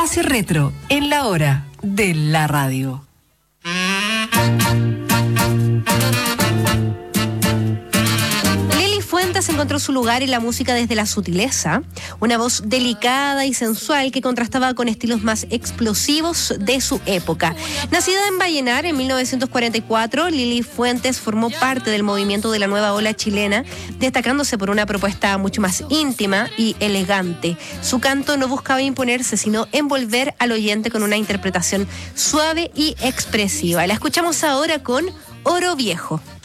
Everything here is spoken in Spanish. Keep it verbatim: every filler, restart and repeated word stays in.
Espacio Retro, en la hora de la radio. Fuentes encontró su lugar en la música desde la sutileza, una voz delicada y sensual que contrastaba con estilos más explosivos de su época. Nacida en Vallenar en mil novecientos cuarenta y cuatro, Lili Fuentes formó parte del movimiento de la nueva ola chilena, destacándose por una propuesta mucho más íntima y elegante. Su canto no buscaba imponerse, sino envolver al oyente con una interpretación suave y expresiva. La escuchamos ahora con Oro Viejo.